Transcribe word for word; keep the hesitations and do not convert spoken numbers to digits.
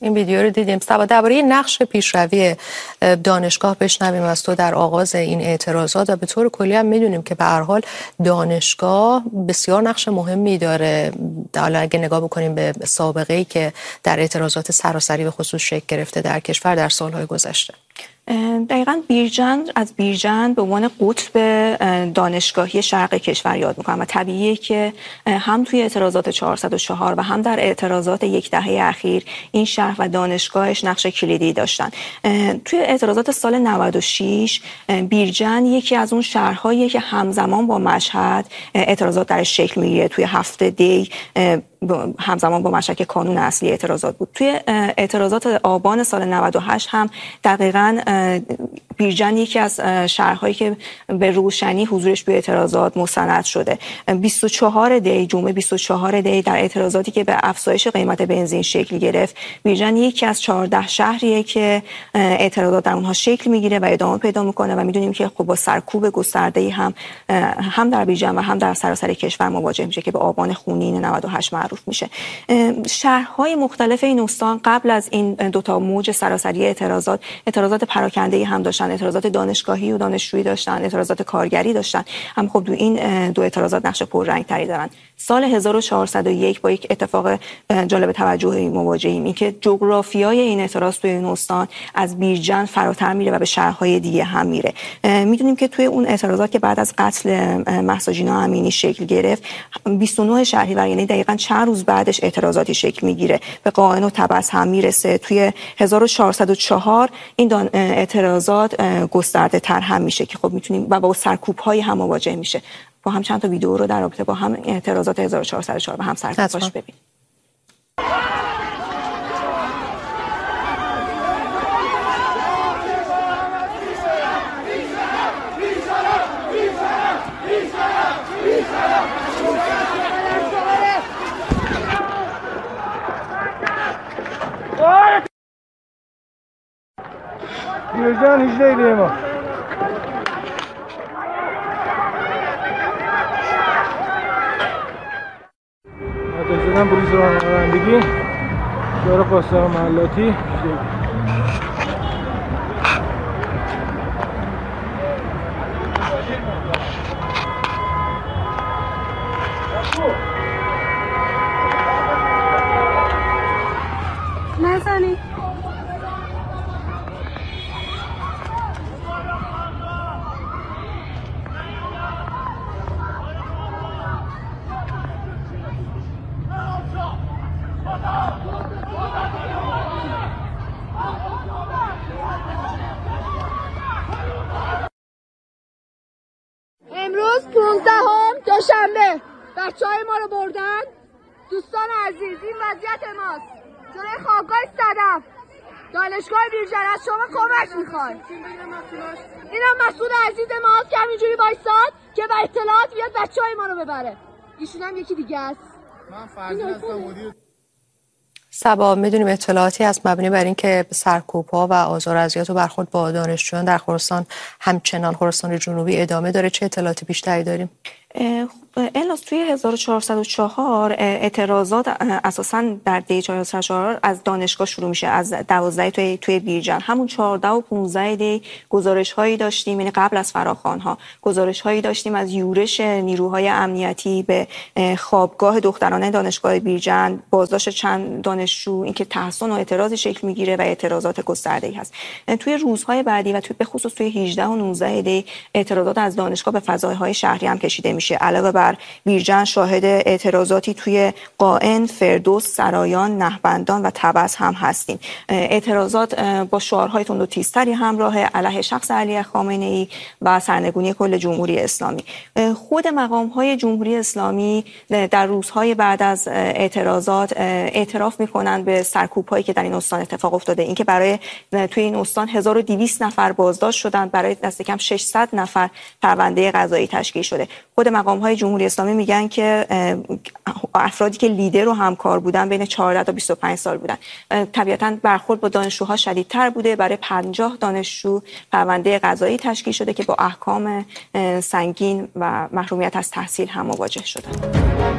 این ویدیو رو دیدیم. سبا درباره نقش پیشروی دانشگاه بشنویم از تو در آغاز این اعتراضات و به طور کلی هم میدونیم که به هر حال دانشگاه بسیار نقش مهمی داره. حالا اگه نگاه بکنیم به سابقه‌ای که در اعتراضات سراسری به خصوص شکل گرفته در کشور در سالهای گذشته. دقیقاً بیرجند از بیرجند به عنوان قطب دانشگاهی شرق کشور یاد میکنم و طبیعیه که هم توی اعتراضات چهارصد و چهار و هم در اعتراضات یک دهه اخیر این شهر و دانشگاهش نقش کلیدی داشتن. توی اعتراضات سال نود و شش بیرجند یکی از اون شهرهاییه که همزمان با مشهد اعتراضات درش شکل میگیره. توی هفته دی همزمان با مشهد که کانون اصلی اعتراضات بود. توی اعتراضات آبان سال نود و هشت هم دقیقاً بیرجند یکی از شهرهایی که به روشنی حضورش توی اعتراضات مستند شده. بیست و چهار دی جمعه بیست و چهار دی در اعتراضاتی که به افزایش قیمت بنزین شکل گرفت، بیرجند یکی از چهارده شهریه که اعتراضات در اونها شکل میگیره و ادامه پیدا میکنه و میدونیم که خب با سرکوب گسترده‌ای هم هم در بیرجند و هم در سراسر کشور مواجه میشه که به آبان خونین نود و هشت معروف میشه. شهرهای مختلف این استان قبل از این دوتا موج سراسری اعتراضات اعتراضات پراکنده‌ای هم داشتن، اعتراضات دانشگاهی و دانشجویی داشتن، اعتراضات کارگری داشتن. هم خب دو این دو اعتراضات نقش پررنگ‌تری دارن. سال هزار و چهارصد و یک با یک اتفاق جالب توجهی مواجهیم، این که جغرافیای این اعتراض توی این استان از بیرجند فراتر میره و به شهرهای دیگه هم میره. میدونیم که توی اون اعتراضات که بعد از قتل مهسا ژینا امینی شکل گرفت، بیست و نه شهریور یعنی دقیقاً چند روز بعدش اعتراضاتی شکل میگیره، به قائن و طبس هم میرسه. توی هزار و چهارصد و چهار این اعتراضات گسترده تر هم میشه که خب میتونیم و با سرکوب های هم مواجه میشه. با هم چند تا ویدیو رو در رابطه با هم اعتراضات هزار و چهارصد و چهار و هم سرکوباش ببینیم. بیرجند هجده ایده ما آتش زدن پلیس رانندگی داره پاسدار محلاتی نزنی امروز پونزدهم دوشنبه بچه‌های ما رو بردن. دوستان عزیز، این وضعیت ماست جلوی خوابگاه صدف دانشگاه بیرجند. از شما کمک میخوایم. اینم مسئول عزیز ماست که همینجوری وایساد که به اطلاعات بیاد بچه‌های ما رو ببره. ایشون هم یکی دیگه است. من فرزین هستم مدیر. سبا، میدونیم اطلاعاتی از مبنی بر اینکه سرکوب‌ها و آزار و اذیت و برخورد با دانشجویان در خراسان همچنان خراسان جنوبی ادامه داره، چه اطلاعاتی بیشتری داریم؟ الاس توی هزار و چهارصد و چهار اعتراضات اساساً در دی چهارصد و چهار از دانشگاه شروع میشه، از دوازده توی توی بیرجند. همون چهارده و پانزده دی گزارش هایی داشتیم، یعنی قبل از فراخوان ها گزارش هایی داشتیم از یورش نیروهای امنیتی به خوابگاه دخترانه دانشگاه بیرجند، بازداشت چند دانشجو، اینکه تحصن و اعتراضی شکل میگیره و اعتراضات گسترده‌ای هست. توی روزهای بعدی و توی به خصوص توی هجده و نوزده دی اعتراضات از دانشگاه به فضاهای شهری هم کشیده میشه. علاوه بر بیرجند شاهد اعتراضاتی توی قائن، فردوس، سرایان، نهبندان و طبس هم هستیم. اعتراضات با شعارهای تند و تیزتری همراه علیه شخص علی خامنه‌ای و سرنگونی کل جمهوری اسلامی. خود مقام‌های جمهوری اسلامی در روزهای بعد از اعتراضات اعتراف می‌کنند به سرکوب‌هایی که در این استان اتفاق افتاده، اینکه برای توی این استان هزار و دویست نفر بازداشت شدند، برای دست کم ششصد نفر پرونده قضایی تشکیل شده. خود مقام‌های جمهوری اسلامی میگن که افرادی که لیدر و همکار بودن بین چهارده تا بیست و پنج سال بودن. طبیعتاً برخورد با دانشجوها شدیدتر بوده. برای پنجاه دانشجو پرونده قضایی تشکیل شده که با احکام سنگین و محرومیت از تحصیل هم مواجه شدن.